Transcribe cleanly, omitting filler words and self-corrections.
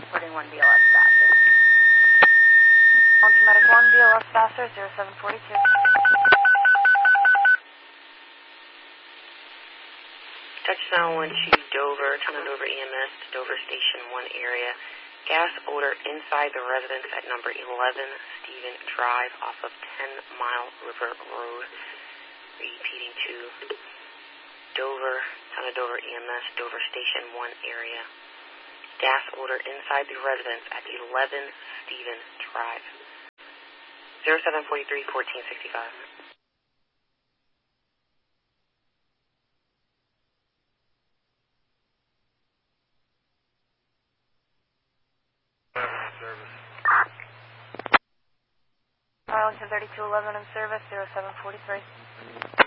Reporting 1 BLS faster. On to Medic 1 BLS faster, 0742. Touchdown 1 to Dover, Town of Dover EMS, Dover Station 1 area. Gas odor inside the residence at number 11 Stephen Drive off of 10 Mile River Road. Repeating to Dover, Town of Dover EMS, Dover Station 1 area. Gas odor inside the residence at 11 Stephen Drive. 0743 1465. Arlington 3211 in service, 0743.